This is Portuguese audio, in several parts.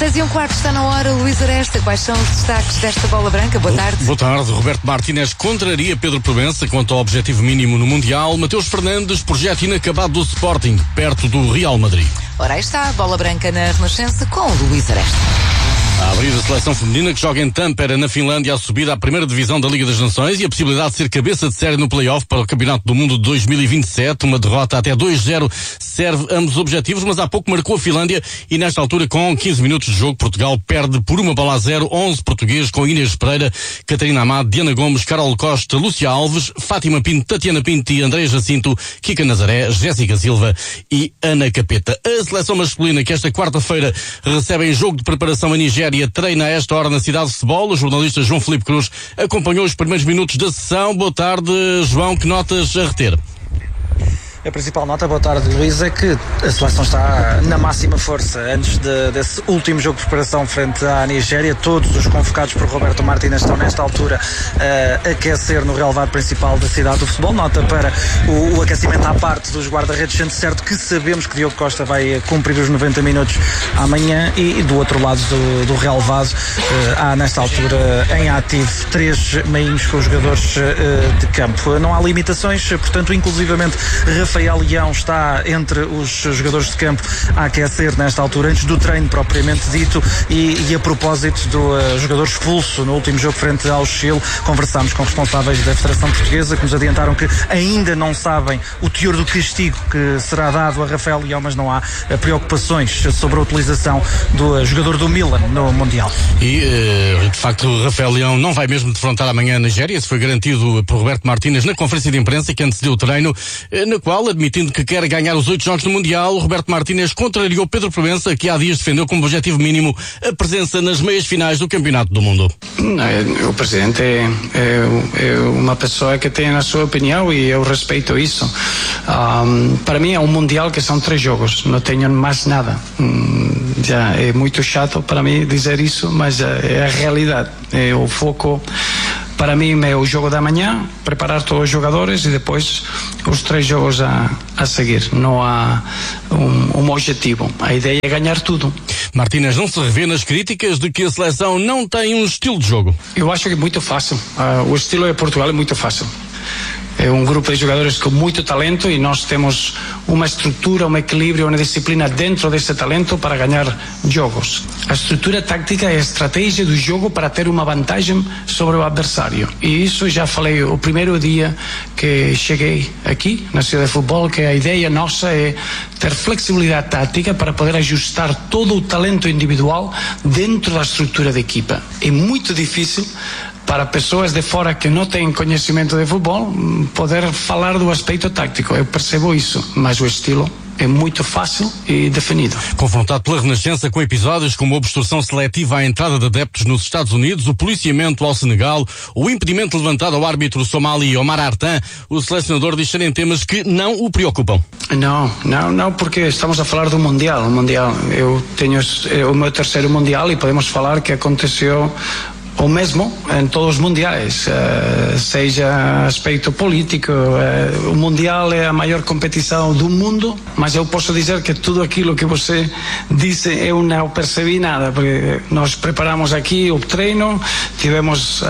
6:15 está na hora. Luís Aresta, quais são os destaques desta bola branca? Boa tarde. Boa tarde. Roberto Martínez contraria Pedro Provença quanto ao objetivo mínimo no Mundial. Mateus Fernandes, projeto inacabado do Sporting, perto do Real Madrid. Ora, aí está a bola branca na Renascença com o Luís Aresta. A abrir a seleção feminina que joga em Tampere, na Finlândia, a subida à primeira divisão da Liga das Nações e a possibilidade de ser cabeça de série no play-off para o Campeonato do Mundo de 2027. Uma derrota até 2-0 serve ambos os objetivos, mas há pouco marcou a Finlândia e nesta altura, com 15 minutos de jogo, Portugal perde por 1-0, 11 portugueses com Inês Pereira, Catarina Amado, Diana Gomes, Carol Costa, Lúcia Alves, Fátima Pinto, Tatiana Pinto e Andréa Jacinto, Kika Nazaré, Jéssica Silva e Ana Capeta. A seleção masculina que esta quarta-feira recebe em jogo de preparação a Nigéria treina a esta hora na cidade de futebol. O jornalista João Filipe Cruz acompanhou os primeiros minutos da sessão. Boa tarde, João, que notas a reter? A principal nota, boa tarde Luís, é que a seleção está na máxima força. Antes desse último jogo de preparação frente à Nigéria, todos os convocados por Roberto Martínez estão nesta altura a aquecer no relevado principal da cidade do futebol. Nota para o aquecimento à parte dos guarda-redes, sendo certo que sabemos que Diogo Costa vai cumprir os 90 minutos amanhã e do outro lado do relevado há nesta altura em ativo 3 meinhos com os jogadores de campo. Não há limitações, portanto, inclusivamente Rafael Leão está entre os jogadores de campo a aquecer nesta altura, antes do treino propriamente dito, e a propósito do jogador expulso no último jogo frente ao Chile, conversámos com responsáveis da Federação Portuguesa que nos adiantaram que ainda não sabem o teor do castigo que será dado a Rafael Leão, mas não há preocupações sobre a utilização do jogador do Milan no Mundial. E, de facto, Rafael Leão não vai mesmo defrontar amanhã a Nigéria. Isso foi garantido por Roberto Martínez na conferência de imprensa que antecedeu o treino, na qual, admitindo que quer ganhar os 8 jogos no Mundial, Roberto Martínez contrariou Pedro Provença, que há dias defendeu como objetivo mínimo a presença nas meias finais do Campeonato do Mundo. O presidente é uma pessoa que tem a sua opinião e eu respeito isso. Para mim é um Mundial que são 3 jogos, não tenho mais nada. Já é muito chato para mim dizer isso, mas é a realidade. É o foco. Para mim é o jogo da manhã, preparar todos os jogadores e depois os 3 jogos a seguir. Não há um objetivo. A ideia é ganhar tudo. Martínez não se revê nas críticas de que a seleção não tem um estilo de jogo. Eu acho que é muito fácil. O estilo de Portugal é muito fácil. É um grupo de jogadores com muito talento e nós temos uma estrutura, um equilíbrio, uma disciplina dentro desse talento para ganhar jogos. A estrutura tática é a estratégia do jogo para ter uma vantagem sobre o adversário. E isso já falei o primeiro dia que cheguei aqui na cidade de futebol, que a ideia nossa é ter flexibilidade tática para poder ajustar todo o talento individual dentro da estrutura da equipa. É muito difícil para pessoas de fora que não têm conhecimento de futebol poder falar do aspecto tático. Eu percebo isso, mas o estilo é muito fácil e definido. Confrontado pela Renascença com episódios como a obstrução seletiva à entrada de adeptos nos Estados Unidos, o policiamento ao Senegal, o impedimento levantado ao árbitro somali Omar Artan, o selecionador diz serem temas que não o preocupam. Não, porque estamos a falar do Mundial. Eu tenho o meu 3º Mundial e podemos falar que aconteceu o mesmo em todos os mundiais, seja aspecto político. O Mundial é a maior competição do mundo, mas eu posso dizer que tudo aquilo que você disse eu não percebi nada, porque nós preparamos aqui o treino, tivemos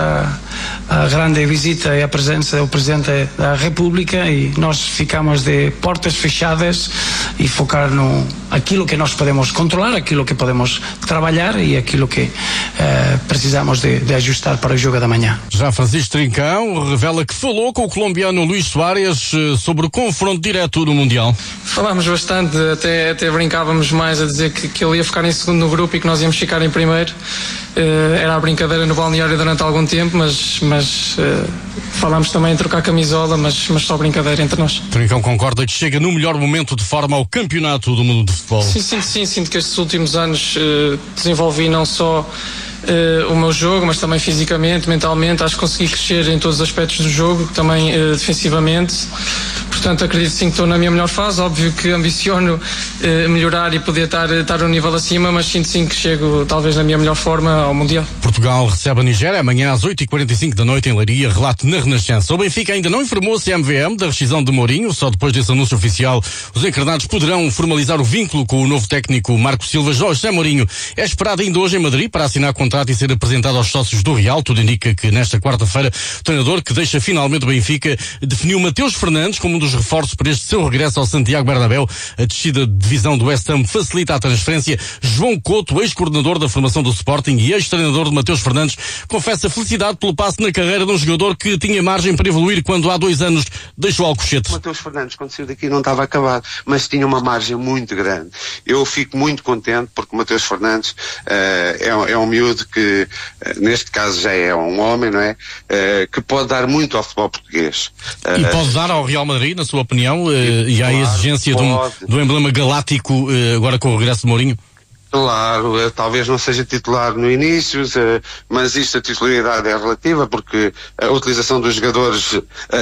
a grande visita e a presença do Presidente da República e nós ficamos de portas fechadas e focar no aquilo que nós podemos controlar, aquilo que podemos trabalhar e aquilo que precisamos de ajustar para o jogo da manhã. Já Francisco Trincão revela que falou com o colombiano Luís Soares sobre o confronto direto no Mundial. Falámos bastante, até brincávamos mais a dizer que ele ia ficar em segundo no grupo e que nós íamos ficar em primeiro. Era a brincadeira no balneário durante algum tempo, mas falámos também em trocar camisola, mas só brincadeira entre nós. Trincão concorda que chega no melhor momento de forma ao Campeonato do Mundo de Futebol. Sim, sinto que estes últimos anos desenvolvi não só o meu jogo, mas também fisicamente, mentalmente. Acho que consegui crescer em todos os aspectos do jogo, também defensivamente. portanto acredito sim que estou na minha melhor fase. Óbvio que ambiciono melhorar e poder estar um nível acima, mas sinto sim que chego talvez na minha melhor forma ao Mundial. Portugal recebe a Nigéria amanhã às 8h45 da noite em Leiria, relato na Renascença. O Benfica ainda não informou a CMVM da rescisão de Mourinho. Só depois desse anúncio oficial os encarnados poderão formalizar o vínculo com o novo técnico Marco Silva. José Mourinho é esperado ainda hoje em Madrid para assinar contrato e ser apresentado aos sócios do Real. Tudo indica que nesta quarta-feira o treinador que deixa finalmente o Benfica definiu Mateus Fernandes como um dos reforços para este seu regresso ao Santiago Bernabéu. A descida de divisão do West Ham facilita a transferência. João Couto, ex-coordenador da formação do Sporting e ex-treinador de Mateus Fernandes, confessa felicidade pelo passo na carreira de um jogador que tinha margem para evoluir quando há 2 anos deixou Alcochete. Mateus Fernandes, quando saiu daqui, não estava acabado, mas tinha uma margem muito grande. Eu fico muito contente porque o Mateus Fernandes é um miúdo que, neste caso, já é um homem, não é? Que pode dar muito ao futebol português. E pode dar ao Real Madrid, na sua opinião, e à exigência do emblema galáctico agora com o regresso de Mourinho? Claro, talvez não seja titular no início, mas isto, a titularidade é relativa, porque a utilização dos jogadores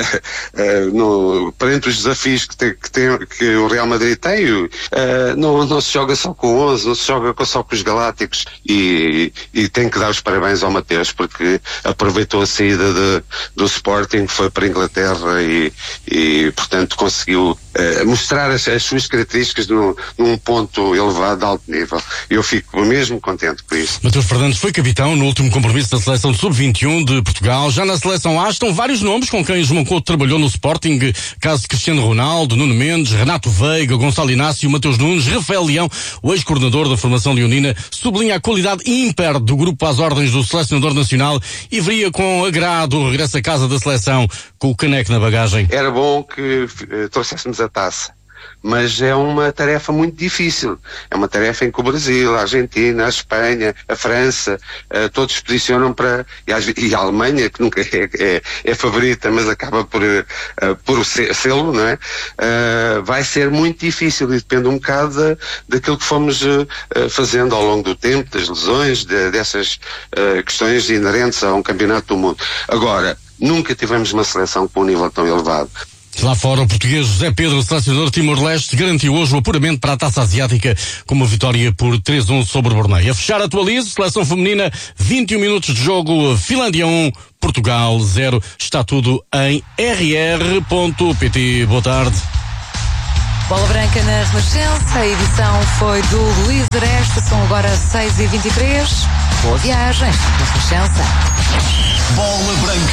perante os desafios que o Real Madrid tem, não se joga só com 11, não se joga só com os galácticos, e tem que dar os parabéns ao Mateus, porque aproveitou a saída do Sporting, foi para a Inglaterra e portanto conseguiu mostrar as suas características num ponto elevado de alto nível. Eu fico mesmo contente com isso. Mateus Fernandes foi capitão no último compromisso da seleção sub-21 de Portugal. Já na seleção A estão vários nomes com quem João Couto trabalhou no Sporting, caso de Cristiano Ronaldo, Nuno Mendes, Renato Veiga, Gonçalo Inácio, Mateus Nunes, Rafael Leão, o ex-coordenador da formação leonina, sublinha a qualidade ímpar do grupo às ordens do selecionador nacional e veria com agrado o regresso à casa da seleção com o caneco na bagagem. Era bom que trouxéssemos a taça, mas é uma tarefa muito difícil. É uma tarefa em que o Brasil, a Argentina, a Espanha, a França, todos se posicionam para... E a Alemanha, que nunca é favorita, mas acaba por sê-lo, não é? Vai ser muito difícil e depende um bocado daquilo que fomos fazendo ao longo do tempo, das lesões, dessas questões inerentes a um campeonato do mundo. Agora, nunca tivemos uma seleção com um nível tão elevado. Lá fora, o português José Pedro, selecionador Timor-Leste, garantiu hoje o apuramento para a Taça Asiática com uma vitória por 3-1 sobre o Brunei. A fechar, atualizo, seleção feminina, 21 minutos de jogo, Finlândia 1, Portugal 0. Está tudo em rr.pt. Boa tarde. Bola Branca na Renascença, a edição foi do Luís Aresta, são agora 6h23. Boa viagem na Renascença. Bola Branca.